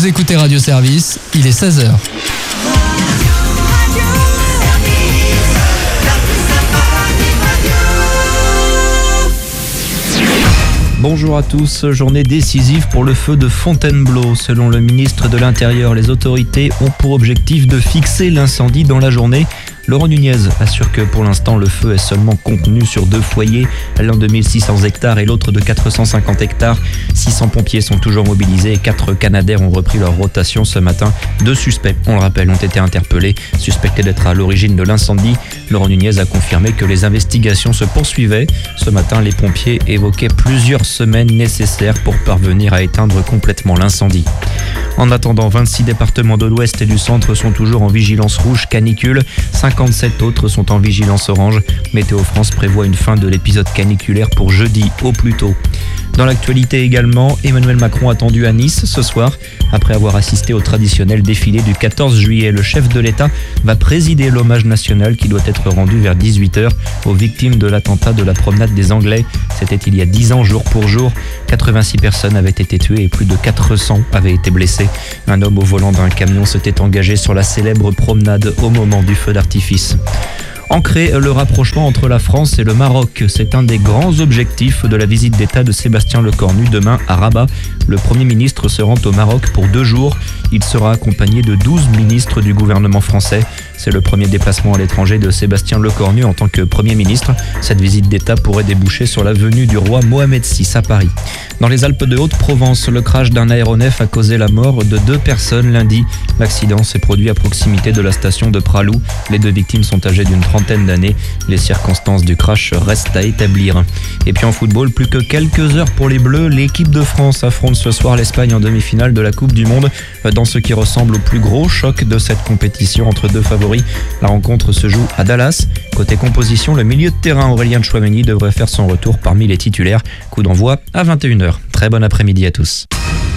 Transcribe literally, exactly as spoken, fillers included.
Vous écoutez Radio Service, il est seize heures. Bonjour à tous, journée décisive pour le feu de Fontainebleau. Selon le ministre de l'Intérieur, les autorités ont pour objectif de fixer l'incendie dans la journée. Laurent Nunez assure que pour l'instant le feu est seulement contenu sur deux foyers, l'un de mille six cents hectares et l'autre de quatre cent cinquante hectares. six cents pompiers sont toujours mobilisés et quatre Canadair ont repris leur rotation ce matin. Deux suspects, on le rappelle, ont été interpellés, suspectés d'être à l'origine de l'incendie. Laurent Nunez a confirmé que les investigations se poursuivaient. Ce matin, les pompiers évoquaient plusieurs semaines nécessaires pour parvenir à éteindre complètement l'incendie. En attendant, vingt-six départements de l'Ouest et du Centre sont toujours en vigilance rouge canicule. cinquante-sept autres sont en vigilance orange. Météo France prévoit une fin de l'épisode caniculaire pour jeudi au plus tôt. Dans l'actualité également, Emmanuel Macron attendu à Nice ce soir. Après avoir assisté au traditionnel défilé du quatorze juillet, le chef de l'État va présider l'hommage national qui doit être rendu vers dix-huit heures aux victimes de l'attentat de la promenade des Anglais. C'était il y a dix ans jour pour jour. quatre-vingt-six personnes avaient été tuées et plus de quatre cents avaient été blessées. Un homme au volant d'un camion s'était engagé sur la célèbre promenade au moment du feu d'artifice. Ancrer le rapprochement entre la France et le Maroc, c'est un des grands objectifs de la visite d'État de Sébastien Lecornu demain à Rabat. Le Premier ministre se rend au Maroc pour deux jours. Il sera accompagné de douze ministres du gouvernement français. C'est le premier déplacement à l'étranger de Sébastien Lecornu en tant que Premier ministre. Cette visite d'État pourrait déboucher sur la venue du roi Mohamed six à Paris. Dans les Alpes de Haute-Provence, le crash d'un aéronef a causé la mort de deux personnes lundi. L'accident s'est produit à proximité de la station de Pralou. Les deux victimes sont âgées d'une trentaine d'années. Les circonstances du crash restent à établir. Et puis en football, plus que quelques heures pour les Bleus. L'équipe de France affronte ce soir l'Espagne en demi-finale de la Coupe du Monde. Dans ce qui ressemble au plus gros choc de cette compétition entre deux favoris, la rencontre se joue à Dallas. Côté composition, le milieu de terrain Aurélien Tchouameni devrait faire son retour parmi les titulaires. Coup d'envoi à vingt et une heures. Très bon après-midi à tous.